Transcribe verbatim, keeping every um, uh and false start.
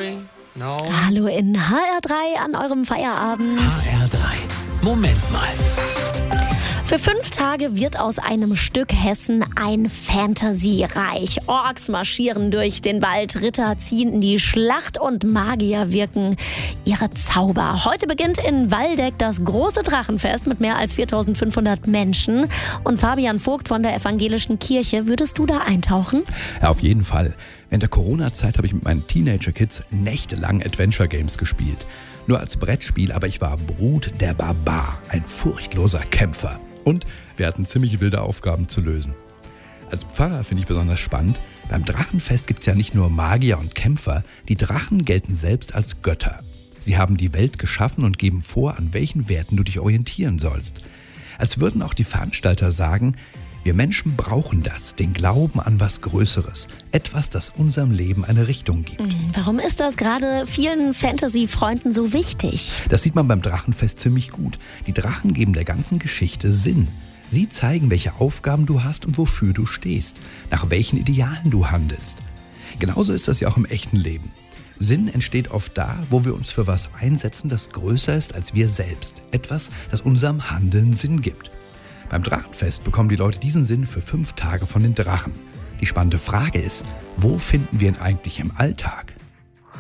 sorry, no. Hallo in H R drei an eurem Feierabend. H R drei. Moment mal. Für fünf Tage wird aus einem Stück Hessen ein Fantasiereich. Orks marschieren durch den Wald, Ritter ziehen in die Schlacht und Magier wirken ihre Zauber. Heute beginnt in Waldeck das große Drachenfest mit mehr als viertausendfünfhundert Menschen. Und Fabian Vogt von der Evangelischen Kirche, würdest du da eintauchen? Ja, auf jeden Fall. Während der Corona-Zeit habe ich mit meinen Teenager-Kids nächtelang Adventure Games gespielt. Nur als Brettspiel, aber ich war Brut der Barbar, ein furchtloser Kämpfer. Und wir hatten ziemlich wilde Aufgaben zu lösen. Als Pfarrer finde ich besonders spannend, beim Drachenfest gibt es ja nicht nur Magier und Kämpfer, die Drachen gelten selbst als Götter. Sie haben die Welt geschaffen und geben vor, an welchen Werten du dich orientieren sollst. Als würden auch die Veranstalter sagen, wir Menschen brauchen das, den Glauben an was Größeres, etwas, das unserem Leben eine Richtung gibt. Warum ist das gerade vielen Fantasy-Freunden so wichtig? Das sieht man beim Drachenfest ziemlich gut. Die Drachen geben der ganzen Geschichte Sinn. Sie zeigen, welche Aufgaben du hast und wofür du stehst, nach welchen Idealen du handelst. Genauso ist das ja auch im echten Leben. Sinn entsteht oft da, wo wir uns für was einsetzen, das größer ist als wir selbst. Etwas, das unserem Handeln Sinn gibt. Beim Drachenfest bekommen die Leute diesen Sinn für fünf Tage von den Drachen. Die spannende Frage ist, wo finden wir ihn eigentlich im Alltag?